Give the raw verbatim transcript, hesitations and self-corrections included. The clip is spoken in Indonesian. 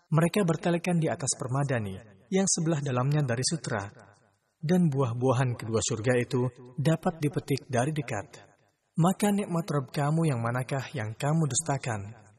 Mereka bertelekan di atas permadani yang sebelah dalamnya dari sutra, dan buah-buahan kedua surga itu dapat dipetik dari dekat. Maka nikmat Rabb kamu yang manakah yang kamu dustakan?